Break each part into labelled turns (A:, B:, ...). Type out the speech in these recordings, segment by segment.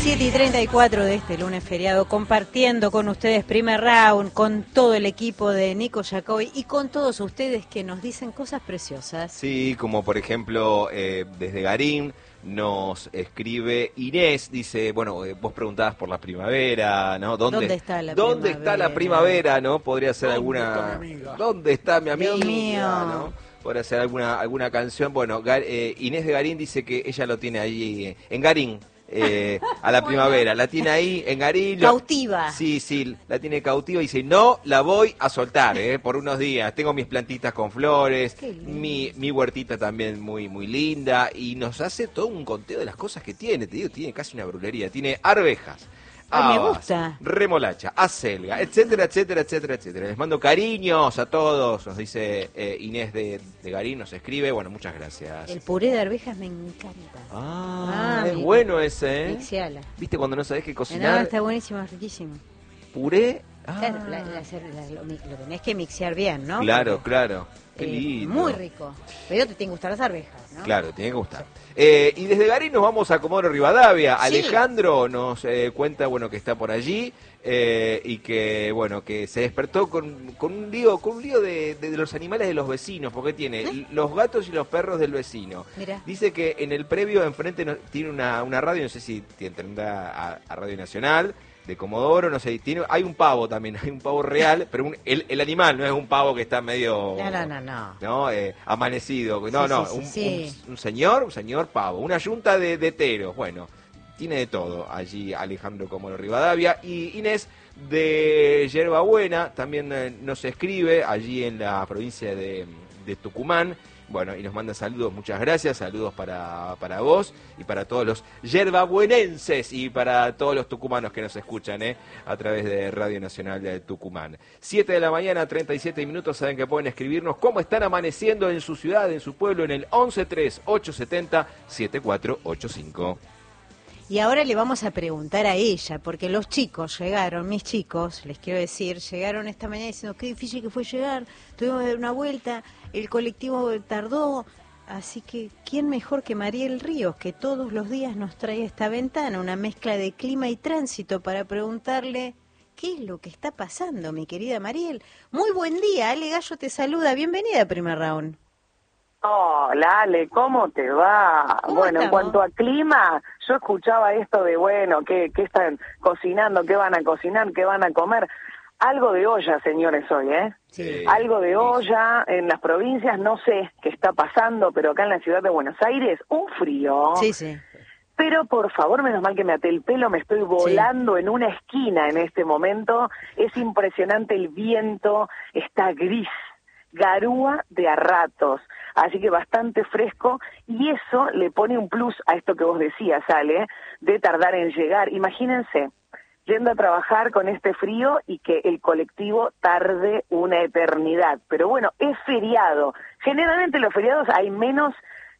A: 7:34 de este lunes feriado, compartiendo con ustedes Primer Round, con todo el equipo de Nico Jacobi y con todos ustedes que nos dicen cosas preciosas.
B: Sí, como por ejemplo, desde Garín nos escribe Inés, dice, bueno, vos preguntabas por la primavera, ¿no? ¿Dónde está la primavera, no? Podría ser alguna... ¿Dónde está mi amiga?
A: Dios mío.
B: ¿No? Podría ser alguna canción. Bueno, Inés de Garín dice que ella lo tiene ahí en Garín. A la primavera, la tiene ahí en Garín.
A: Cautiva.
B: Sí, la tiene cautiva y dice, no la voy a soltar, por unos días. Tengo mis plantitas con flores, mi huertita también muy linda, y nos hace todo un conteo de las cosas que tiene. Te digo, tiene casi una brulería. Tiene arvejas,
A: me gusta.
B: remolacha, acelga, etcétera, etcétera, etcétera, etcétera. Les mando cariños a todos, nos dice Inés de Garín, nos escribe. Bueno, muchas gracias.
A: El puré de arvejas me encanta.
B: Es bueno ese,
A: Mixiala.
B: ¿Viste cuando no sabés qué cocinar?
A: No, está buenísimo, es riquísimo.
B: Puré.
A: Claro, lo tenés que mixear bien, ¿no?
B: Claro,
A: porque,
B: claro. Qué lindo.
A: Muy rico. Pero te tienen que gustar las arvejas, ¿no?
B: Claro, tiene que gustar. Y desde Garín nos vamos a Comodoro Rivadavia. Sí. Alejandro nos cuenta, bueno, que está por allí y que, bueno, que se despertó con un lío de los animales de los vecinos, porque tiene los gatos y los perros del vecino. Mirá. Dice que en el previo enfrente tiene una radio, no sé si tendrá a Radio Nacional de Comodoro, no sé, hay un pavo también, hay un pavo real, pero el animal no es un pavo que está medio no amanecido, un señor pavo, una yunta de teros. Bueno, tiene de todo allí Alejandro Comodoro Rivadavia. Y Inés de Yerbabuena también nos escribe allí en la provincia de Tucumán. Bueno, y nos manda saludos, muchas gracias, saludos para vos y para todos los yerbabuenenses y para todos los tucumanos que nos escuchan a través de Radio Nacional de Tucumán. 7 de la mañana, 37 minutos, saben que pueden escribirnos cómo están amaneciendo en su ciudad, en su pueblo, en el 113870-7485.
A: Y ahora le vamos a preguntar a ella, porque los chicos llegaron, mis chicos, les quiero decir, llegaron esta mañana diciendo qué difícil que fue llegar, tuvimos que dar una vuelta, el colectivo tardó, así que ¿quién mejor que Mariel Ríos, que todos los días nos trae esta ventana, una mezcla de clima y tránsito, para preguntarle qué es lo que está pasando, mi querida Mariel? Muy buen día, Ale Gallo te saluda, bienvenida a Primer Round.
C: Hola, Ale, ¿cómo te va? Bueno, en cuanto a clima, yo escuchaba esto de, bueno, ¿qué están cocinando? ¿Qué van a cocinar? ¿Qué van a comer? Algo de olla, señores, hoy, ¿eh? Sí. Algo de olla en las provincias, no sé qué está pasando, pero acá en la ciudad de Buenos Aires, un frío.
A: Sí.
C: Pero por favor, menos mal que me até el pelo, me estoy volando en una esquina en este momento. Es impresionante el viento, está gris, garúa de a ratos, así que bastante fresco, y eso le pone un plus a esto que vos decías, Ale, de tardar en llegar. Imagínense, yendo a trabajar con este frío y que el colectivo tarde una eternidad. Pero bueno, es feriado. Generalmente los feriados hay menos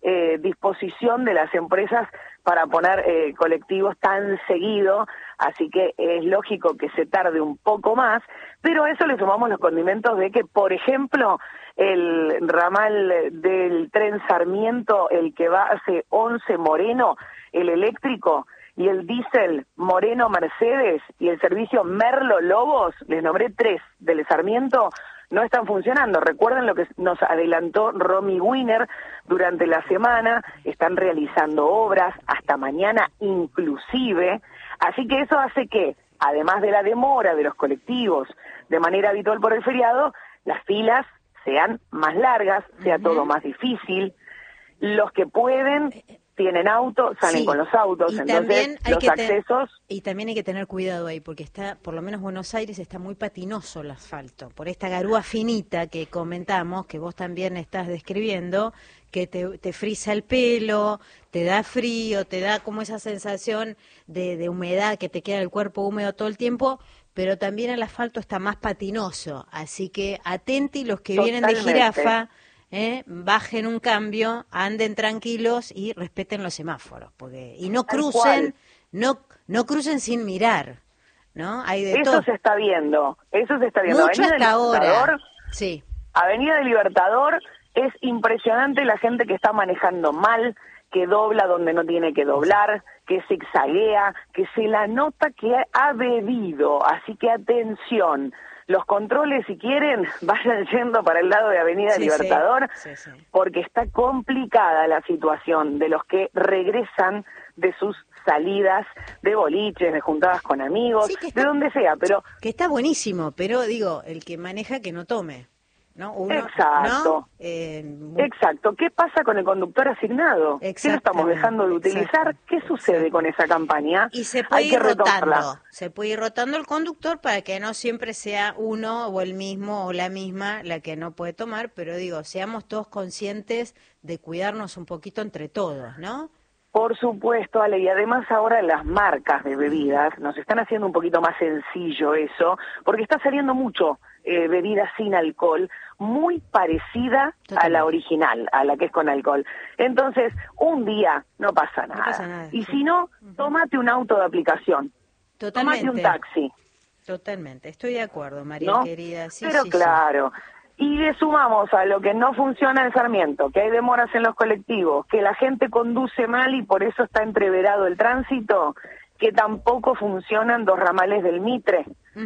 C: disposición de las empresas para poner colectivos tan seguido, así que es lógico que se tarde un poco más, pero a eso le sumamos los condimentos de que, por ejemplo, el ramal del tren Sarmiento, el que va hacia 11 Moreno, el eléctrico, y el diésel Moreno Mercedes y el servicio Merlo Lobos, les nombré 3 del Sarmiento, no están funcionando. Recuerden lo que nos adelantó Romy Wiener durante la semana, están realizando obras hasta mañana inclusive, así que eso hace que, además de la demora de los colectivos de manera habitual por el feriado, las filas sean más largas, sea todo más difícil. Los que pueden tienen auto, salen con los autos, y entonces los accesos...
A: Y también hay que tener cuidado ahí, porque está, por lo menos Buenos Aires, está muy patinoso el asfalto, por esta garúa finita que comentamos, que vos también estás describiendo, que te frisa el pelo, te da frío, te da como esa sensación de humedad, que te queda el cuerpo húmedo todo el tiempo, pero también el asfalto está más patinoso, así que atenti los que vienen de Jirafa, bajen un cambio, anden tranquilos y respeten los semáforos, y no crucen, no crucen sin mirar, ¿no? Hay de todo.
C: Eso se está viendo.
A: Mucho hasta ahora. Sí.
C: Avenida del Libertador, es impresionante la gente que está manejando mal, que dobla donde no tiene que doblar, que zigzaguea, que se la nota que ha bebido. Así que atención, los controles, si quieren, vayan yendo para el lado de Avenida Libertador, porque está complicada la situación de los que regresan de sus salidas de boliches, de juntadas con amigos, de donde sea, pero...
A: Que está buenísimo, pero digo, el que maneja que no tome, ¿no?
C: Exacto.
A: ¿no?
C: Exacto. ¿Qué pasa con el conductor asignado? ¿Qué lo estamos dejando de utilizar? ¿Qué sucede con esa campaña?
A: Y se puede ir rotando. Se puede ir rotando el conductor para que no siempre sea uno o el mismo o la misma la que no puede tomar, pero digo, seamos todos conscientes de cuidarnos un poquito entre todos, ¿no?
C: Por supuesto, Ale, y además ahora las marcas de bebidas nos están haciendo un poquito más sencillo eso, porque está saliendo mucho bebida sin alcohol, muy parecida a la original, a la que es con alcohol. Entonces, un día no pasa nada.
A: No pasa nada.
C: Y si no, tómate un auto de aplicación.
A: Totalmente.
C: Tómate un taxi.
A: Totalmente, estoy de acuerdo, María querida. Sí,
C: pero
A: sí,
C: claro. Y le sumamos a lo que no funciona en Sarmiento, que hay demoras en los colectivos, que la gente conduce mal y por eso está entreverado el tránsito, que tampoco funcionan 2 ramales del Mitre.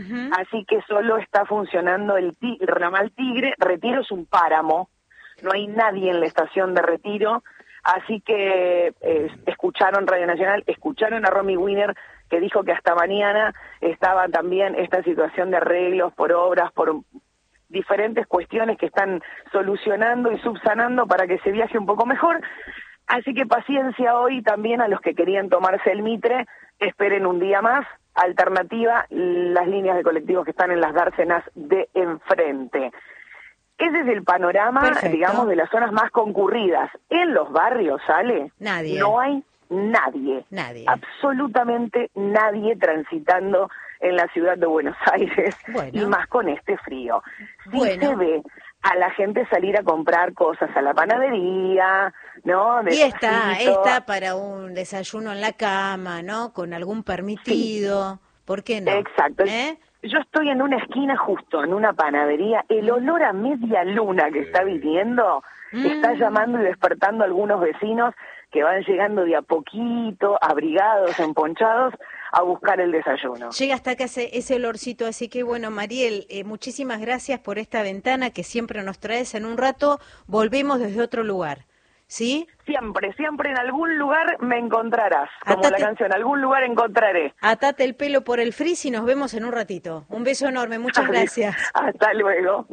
C: Así que solo está funcionando el ramal Tigre. Retiro es un páramo, no hay nadie en la estación de Retiro, así que escucharon Radio Nacional, escucharon a Romy Wiener, que dijo que hasta mañana estaba también esta situación de arreglos por obras, por diferentes cuestiones que están solucionando y subsanando para que se viaje un poco mejor. Así que paciencia hoy también a los que querían tomarse el Mitre, esperen un día más. Alternativa, las líneas de colectivos que están en las dársenas de enfrente. Ese es el panorama, digamos, de las zonas más concurridas. En los barrios, ¿sale?
A: Nadie.
C: No hay nadie. Absolutamente nadie transitando en la ciudad de Buenos Aires, y más con este frío. Sí se ve a la gente salir a comprar cosas a la panadería, ¿no?
A: Y está para un desayuno en la cama, ¿no? Con algún permitido, ¿por qué no?
C: Exacto. Yo estoy en una esquina justo, en una panadería, el olor a media luna que está viniendo está llamando y despertando a algunos vecinos que van llegando de a poquito, abrigados, emponchados, a buscar el desayuno.
A: Llega hasta acá ese olorcito, así que bueno, Mariel, muchísimas gracias por esta ventana que siempre nos traes. En un rato volvemos desde otro lugar, ¿sí?
C: Siempre, siempre en algún lugar me encontrarás, como la canción, algún lugar encontraré.
A: Atate el pelo por el frizz y nos vemos en un ratito. Un beso enorme, muchas gracias.
C: Hasta luego.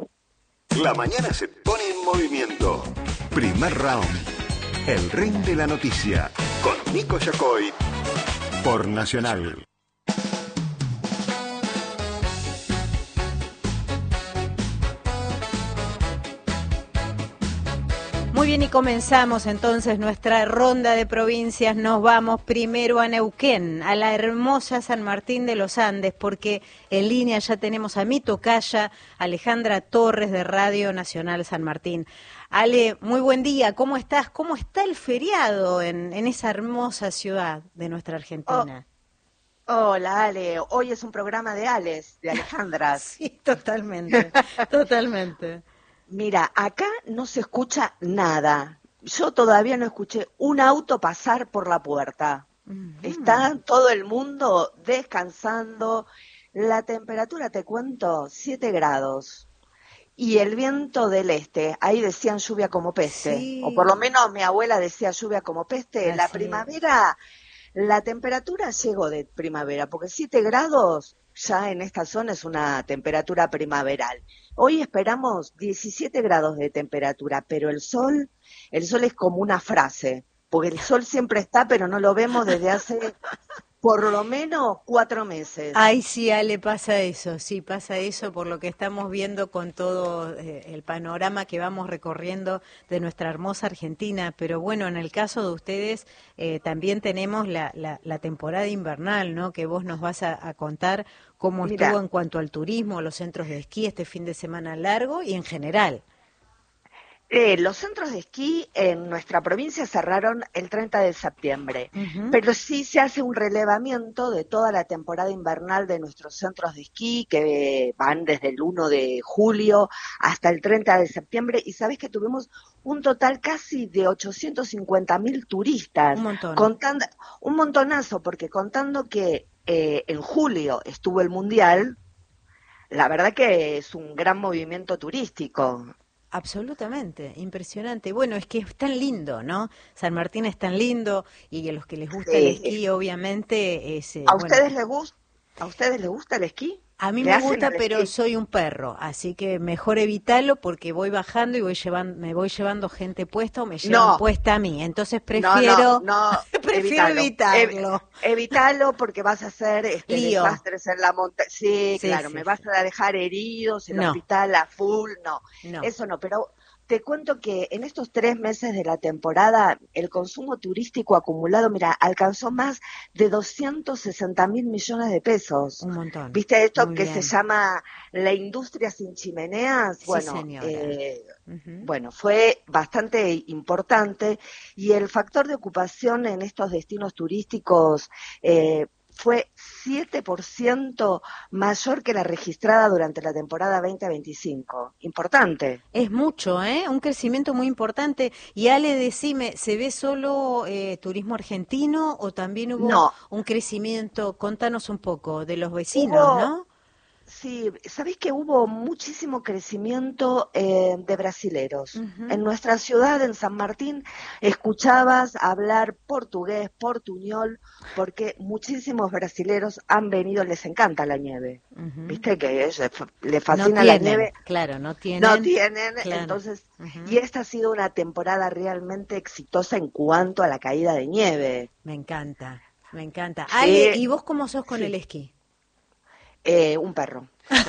D: La mañana se pone en movimiento. Primer round. El ring de la noticia. Con Nico Yacoy. Por Nacional.
A: Muy bien, y comenzamos entonces nuestra ronda de provincias. Nos vamos primero a Neuquén, a la hermosa San Martín de los Andes, porque en línea ya tenemos a mi tocaya, Alejandra Torres, de Radio Nacional San Martín. Ale, muy buen día, ¿cómo estás? ¿Cómo está el feriado en esa hermosa ciudad de nuestra Argentina?
E: Hola, Ale. Hoy es un programa de Ales, de Alejandras.
A: Sí, totalmente, totalmente.
E: Mira, acá no se escucha nada. Yo todavía no escuché un auto pasar por la puerta. Está todo el mundo descansando. La temperatura, te cuento, 7 grados. Y el viento del este, ahí decían lluvia como peste. Sí. O por lo menos mi abuela decía lluvia como peste. La primavera, la temperatura llegó de primavera, porque 7 grados ya en esta zona es una temperatura primaveral. Hoy esperamos 17 grados de temperatura, pero el sol es como una frase, porque el sol siempre está, pero no lo vemos desde hace por lo menos 4 meses.
A: Ay, sí, Ale, pasa eso por lo que estamos viendo con todo el panorama que vamos recorriendo de nuestra hermosa Argentina. Pero bueno, en el caso de ustedes también tenemos la temporada invernal, ¿no? Que vos nos vas a contar cómo estuvo en cuanto al turismo, los centros de esquí este fin de semana largo y en general.
E: Los centros de esquí en nuestra provincia cerraron el 30 de septiembre, pero sí se hace un relevamiento de toda la temporada invernal de nuestros centros de esquí que van desde el 1 de julio hasta el 30 de septiembre y sabes que tuvimos un total casi de 850.000 turistas.
A: Un montón.
E: Contando, un montonazo, porque contando que en julio estuvo el Mundial, la verdad que es un gran movimiento turístico.
A: Absolutamente, impresionante. Bueno, es que es tan lindo, ¿no? San Martín es tan lindo y a los que les gusta el esquí, obviamente, es...
E: ¿A
A: bueno,
E: ustedes les gusta? ¿A ustedes les gusta el esquí?
A: a mí
E: ¿Le
A: me
E: hacen
A: gusta,
E: al
A: pero
E: esquí?
A: soy un perro, así que mejor evitarlo porque voy bajando y me voy llevando gente puesta o me llevan
E: No,
A: puesta a mí. Entonces
E: no,
A: prefiero evitarlo.
E: Evítalo porque vas a hacer
A: Lío.
E: desastres en la montaña. Sí,
A: Sí,
E: claro,
A: sí,
E: me vas
A: sí.
E: a dejar heridos, el
A: No,
E: hospital a full, no,
A: no.
E: eso no, pero te cuento que en estos 3 meses de la temporada el consumo turístico acumulado, mira, alcanzó más de 260.000 millones de pesos.
A: Un montón.
E: ¿Viste esto
A: Muy
E: que se
A: bien.
E: llama la industria sin chimeneas?
A: Sí, señora. Ujú.
E: Bueno, fue bastante importante y el factor de ocupación en estos destinos turísticos fue 7% mayor que la registrada durante la temporada 2025. Importante.
A: Es mucho, ¿eh? Un crecimiento muy importante. Y Ale, decime, ¿se ve solo turismo argentino o también hubo
E: No,
A: un crecimiento? Contanos un poco de los vecinos,
E: hubo,
A: ¿no?
E: sí, sabés que hubo muchísimo crecimiento de brasileros.
A: Ujú.
E: En nuestra ciudad, en San Martín, escuchabas hablar portugués, portuñol, porque muchísimos brasileros han venido, les encanta la nieve.
A: Ujú.
E: Viste que les
A: No
E: fascina la
A: tienen,
E: nieve,
A: claro, no
E: no
A: tienen,
E: tienen,
A: claro.
E: entonces, y
A: Ujú.
E: esta ha sido una temporada realmente exitosa en cuanto a la caída de nieve.
A: Me encanta, me encanta. Ale,
E: Sí,
A: ¿y vos cómo sos con el
E: sí,
A: esquí?
E: un perro.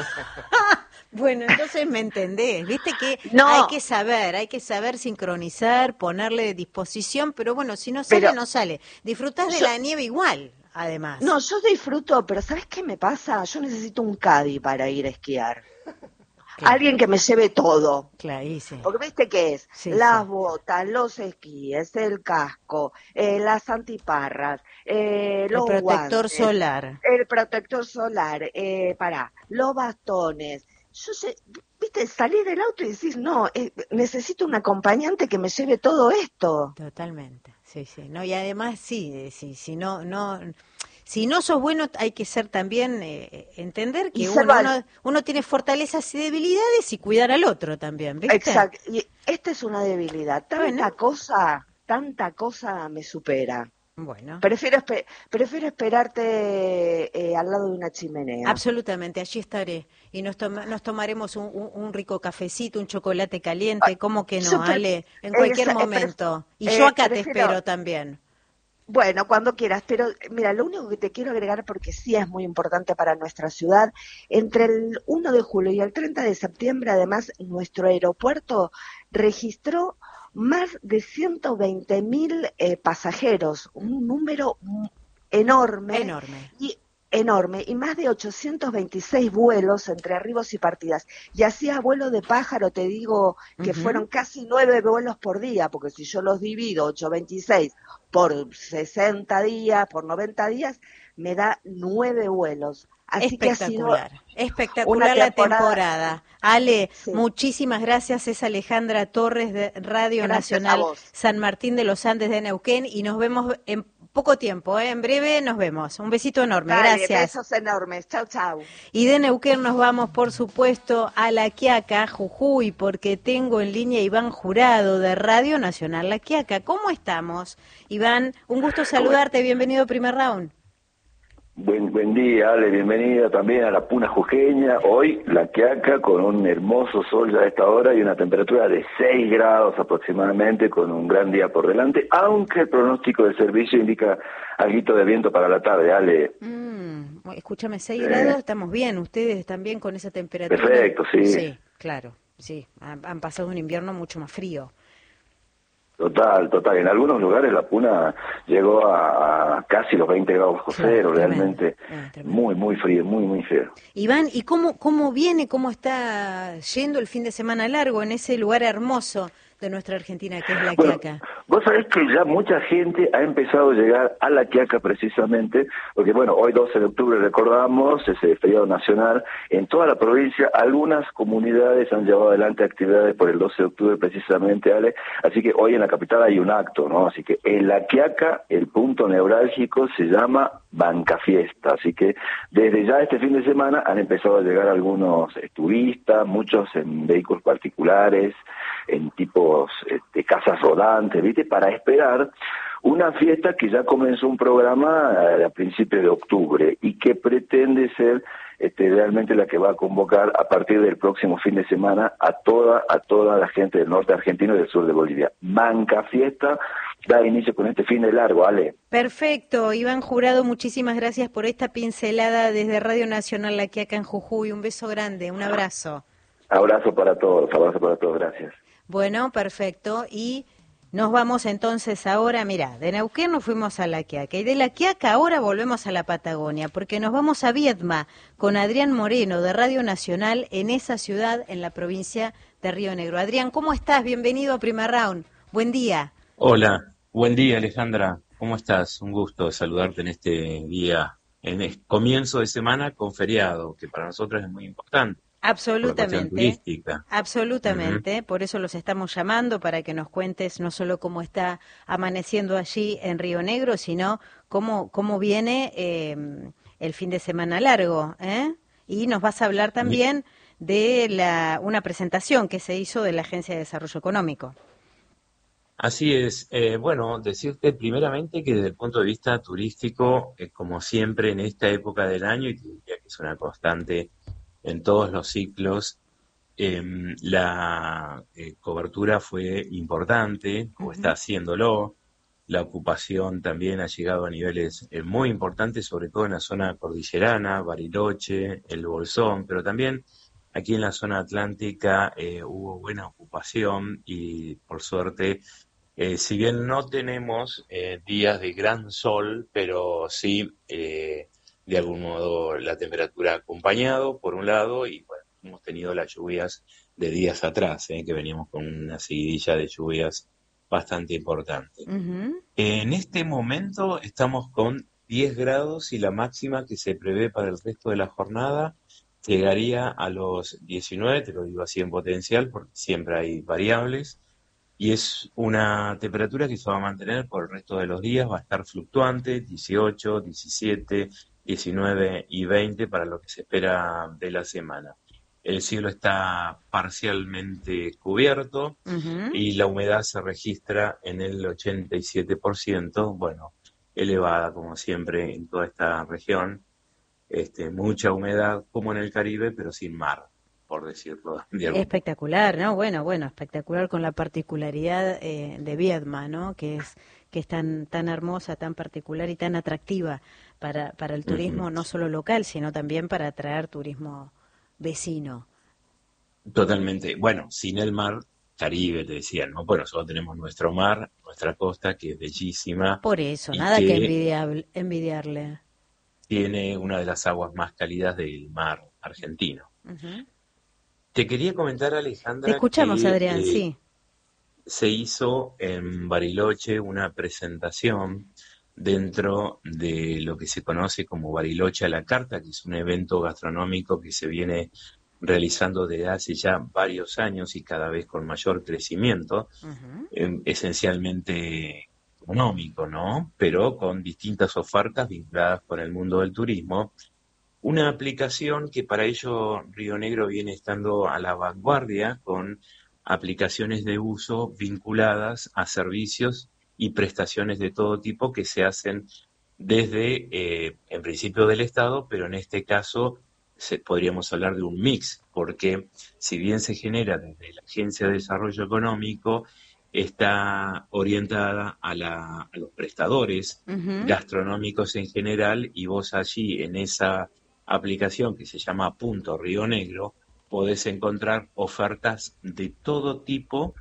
A: Bueno, entonces me entendés, viste que
E: No,
A: hay que saber sincronizar, ponerle disposición, pero bueno, si no sale,
E: pero
A: no sale. Disfrutás de
E: yo,
A: la nieve igual,
E: no,
A: además.
E: yo disfruto, pero ¿sabes qué me pasa? Yo necesito un caddy para ir a esquiar.
A: Claro,
E: Alguien que me lleve todo.
A: claro, y sí,
E: Porque viste qué es,
A: sí,
E: las
A: sí.
E: botas, los esquíes, el casco, las antiparras,
A: El
E: los
A: protector
E: guantes,
A: solar.
E: el protector solar, los bastones. Viste, salir del auto y decís, no, necesito un acompañante que me lleve todo esto.
A: Totalmente, sí, sí. No, y además sí, sí, si no sos bueno, hay que ser también entender
E: Y
A: que
E: ser
A: uno tiene fortalezas y debilidades y cuidar al otro también, ¿viste?
E: exacto, y esta es una debilidad.
A: Bueno,
E: Tanta cosa me supera.
A: bueno.
E: Prefiero esperarte al lado de una chimenea.
A: Absolutamente, allí estaré y nos tomaremos un rico cafecito, un chocolate caliente, ¿cómo que
E: Yo
A: no,
E: pre-
A: Ale? En cualquier
E: esa-
A: momento. Y yo acá te
E: prefiero,
A: espero también.
E: bueno, cuando quieras, pero mira, lo único que te quiero agregar, porque sí es muy importante para nuestra ciudad, entre el 1 de julio y el 30 de septiembre, además, nuestro aeropuerto registró más de 120.000 pasajeros, un número enorme
A: Enorme.
E: y enorme, y más de 826 vuelos entre arribos y partidas. Y hacía vuelo de pájaro, te digo que
A: Ujú.
E: fueron casi 9 vuelos por día, porque si yo los divido 826 por 60 días, por 90 días, me da 9 vuelos. Así que ha sido
A: Espectacular,
E: una
A: espectacular la
E: temporada,
A: temporada. Ale,
E: sí,
A: muchísimas gracias. Es Alejandra Torres de Radio
E: gracias a
A: Nacional
E: vos.
A: San Martín de los Andes de Neuquén y nos vemos en poco tiempo, ¿eh? En breve nos vemos. Un besito enorme,
E: Dale,
A: gracias.
E: besos enormes. Chau, chau.
A: Y de Neuquén nos vamos, por supuesto, a La Quiaca, Jujuy, porque tengo en línea a Iván Jurado de Radio Nacional La Quiaca. ¿Cómo estamos? Iván, un gusto
F: ¿Cómo es?
A: saludarte. Bienvenido a Primer Round.
F: Buen día, Ale, bienvenida también a la Puna Jujeña. Hoy La Quiaca con un hermoso sol ya a esta hora y una temperatura de 6 grados aproximadamente, con un gran día por delante, aunque el pronóstico del servicio indica algo de viento para la tarde, Ale.
A: Escúchame, 6 grados, estamos bien. ¿Ustedes están bien con esa temperatura?
F: Perfecto, sí.
A: Sí, claro, sí. Han pasado un invierno mucho más frío.
F: Total. En algunos lugares la Puna llegó a casi los 20 grados bajo
A: Claro,
F: cero,
A: tremendo,
F: realmente
A: tremendo.
F: muy frío, muy feo.
A: Iván, ¿y cómo viene, cómo está yendo el fin de semana largo en ese lugar hermoso de nuestra Argentina que es La
F: Bueno,
A: Quiaca?
F: Vos sabés que ya mucha gente ha empezado a llegar a La Quiaca precisamente, porque bueno, hoy 12 de octubre recordamos ese feriado nacional. En toda la provincia algunas comunidades han llevado adelante actividades por el 12 de octubre precisamente, Ale. Así que hoy en la capital hay un acto, ¿no? Así que en La Quiaca el punto neurálgico se llama Banca Fiesta. Así que desde ya este fin de semana han empezado a llegar algunos turistas, muchos en vehículos particulares, en tipos de casas rodantes, ¿viste? Para esperar una fiesta que ya comenzó un programa a principios de octubre y que pretende ser realmente la que va a convocar a partir del próximo fin de semana a toda la gente del norte argentino y del sur de Bolivia. Banca Fiesta da inicio con este fin de largo, Ale.
A: Perfecto, Iván Jurado, muchísimas gracias por esta pincelada desde Radio Nacional La Quiaca en Jujuy. Un beso grande, un abrazo.
F: Abrazo para todos, gracias.
A: Bueno, perfecto, y nos vamos entonces ahora, mirá, de Neuquén nos fuimos a La Quiaca, y de La Quiaca ahora volvemos a la Patagonia, porque nos vamos a Viedma con Adrián Moreno de Radio Nacional en esa ciudad, en la provincia de Río Negro. Adrián, ¿cómo estás? Bienvenido a Primer Round. Buen día.
G: Hola, buen día Alejandra, ¿cómo estás? Un gusto saludarte en este día, en el comienzo de semana con feriado, que para nosotros es muy importante.
A: Absolutamente, absolutamente, por eso los estamos llamando, para que nos cuentes no solo cómo está amaneciendo allí en Río Negro, sino cómo viene el fin de semana largo, ¿eh? Y nos vas a hablar también de una presentación que se hizo de la Agencia de Desarrollo Económico.
G: Así es, bueno, decirte primeramente que desde el punto de vista turístico, como siempre en esta época del año, y te diría que es una constante en todos los ciclos, la cobertura fue importante, o está haciéndolo. La ocupación también ha llegado a niveles muy importantes, sobre todo en la zona cordillerana, Bariloche, el Bolsón, pero también aquí en la zona atlántica hubo buena ocupación y por suerte, si bien no tenemos días de gran sol, pero sí de algún modo la temperatura ha acompañado, por un lado, y bueno, hemos tenido las lluvias de días atrás, que veníamos con una seguidilla de lluvias bastante importante. En este momento estamos con 10 grados y la máxima que se prevé para el resto de la jornada llegaría a los 19, te lo digo así en potencial, porque siempre hay variables, y es una temperatura que se va a mantener por el resto de los días, va a estar fluctuante, 18, 17, 19 y 20 para lo que se espera de la semana. El cielo está parcialmente cubierto y la humedad se registra en el 87%, bueno, elevada como siempre en toda esta región, mucha humedad como en el Caribe, pero sin mar, por decirlo de algún modo.
A: Espectacular, ¿no? Bueno, espectacular con la particularidad de Viedma, ¿no? Que es tan hermosa, tan particular y tan atractiva para el turismo, no solo local, sino también para atraer turismo vecino.
G: Totalmente. Bueno, sin el mar Caribe, te decía, ¿no? Bueno, solo tenemos nuestro mar, nuestra costa, que es bellísima.
A: Por eso, nada que envidiarle.
G: Tiene una de las aguas más cálidas del mar argentino. Te quería comentar, Alejandra,
A: te escuchamos, Adrián, sí.
G: Se hizo en Bariloche una presentación dentro de lo que se conoce como Bariloche a la carta, que es un evento gastronómico que se viene realizando desde hace ya varios años y cada vez con mayor crecimiento, esencialmente económico, ¿no? Pero con distintas ofertas vinculadas con el mundo del turismo. Una aplicación que para ello Río Negro viene estando a la vanguardia con aplicaciones de uso vinculadas a servicios y prestaciones de todo tipo que se hacen desde, en principio del Estado, pero en este caso podríamos hablar de un mix, porque si bien se genera desde la Agencia de Desarrollo Económico, está orientada a los prestadores gastronómicos en general, y vos allí en esa aplicación que se llama Punto Río Negro podés encontrar ofertas de todo tipo,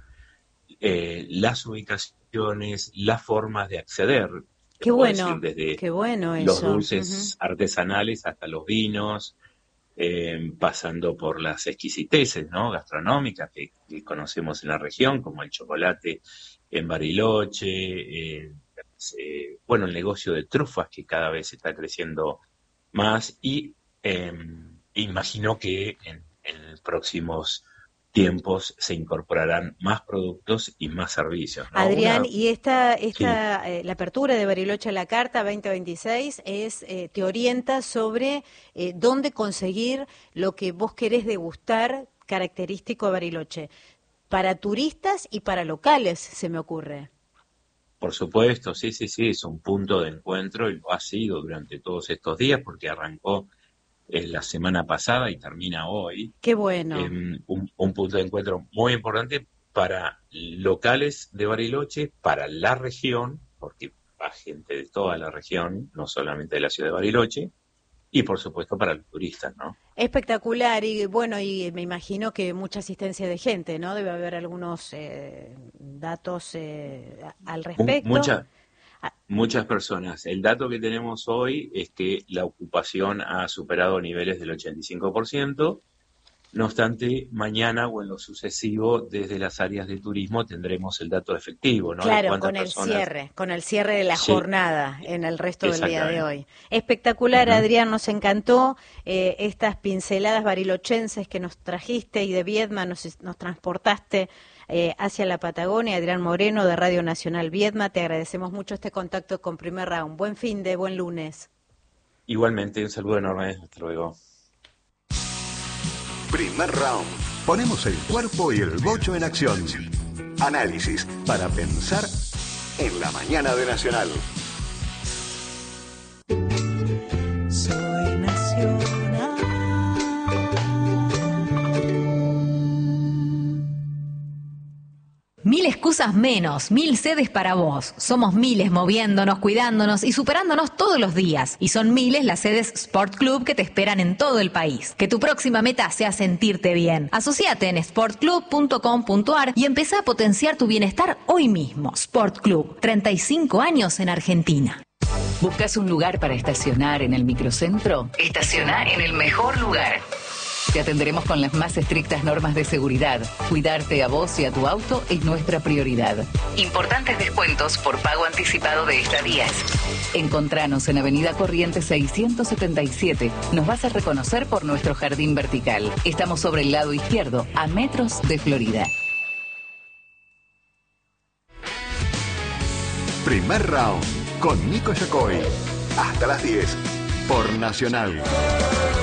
G: las ubicaciones, las formas de acceder.
A: Qué bueno,
G: desde
A: qué bueno eso.
G: Los dulces artesanales hasta los vinos, pasando por las exquisiteces, ¿no? Gastronómicas que conocemos en la región, como el chocolate en Bariloche, bueno, el negocio de trufas que cada vez está creciendo más y imagino que en próximos tiempos se incorporarán más productos y más servicios, ¿no?
A: Adrián, y la apertura de Bariloche a la Carta 2026 te orienta sobre dónde conseguir lo que vos querés degustar característico de Bariloche, para turistas y para locales, se me ocurre.
G: Por supuesto, sí, es un punto de encuentro y lo ha sido durante todos estos días porque arrancó la semana pasada y termina hoy.
A: Qué bueno.
G: Un punto de encuentro muy importante para locales de Bariloche, para la región, porque va gente de toda la región, no solamente de la ciudad de Bariloche, y por supuesto para los turistas, ¿no?
A: Espectacular, y bueno, y me imagino que mucha asistencia de gente, ¿no? Debe haber algunos datos al respecto.
G: Muchas personas. El dato que tenemos hoy es que la ocupación ha superado niveles del 85%. No obstante, mañana o en lo sucesivo, desde las áreas de turismo tendremos el dato efectivo, ¿no?
A: Claro, con el cierre de la jornada en el resto del día de hoy. Espectacular, Adrián, nos encantó estas pinceladas barilochenses que nos trajiste y de Viedma nos transportaste hacia la Patagonia. Adrián Moreno, de Radio Nacional Viedma, te agradecemos mucho este contacto con Primer Round. Buen fin de buen lunes.
G: Igualmente, un saludo enorme. Hasta luego.
D: Primer Round. Ponemos el cuerpo y el bocho en acción. Análisis para pensar en la mañana de Nacional.
A: Soy Nacional.
H: Mil excusas menos, 1000 sedes para vos. Somos miles moviéndonos, cuidándonos y superándonos todos los días. Y son miles las sedes Sport Club que te esperan en todo el país. Que tu próxima meta sea sentirte bien. Asociate en sportclub.com.ar y empezá a potenciar tu bienestar hoy mismo. Sport Club, 35 años en Argentina.
I: ¿Buscas un lugar para estacionar en el microcentro? Estaciona en el mejor lugar. Te atenderemos con las más estrictas normas de seguridad. Cuidarte a vos y a tu auto es nuestra prioridad. Importantes descuentos por pago anticipado de estadías. Encontranos en Avenida Corrientes 677. Nos vas a reconocer por nuestro jardín vertical. Estamos sobre el lado izquierdo, a metros de Florida.
D: Primer Round con Nico Yacoy. Hasta las 10 por Nacional.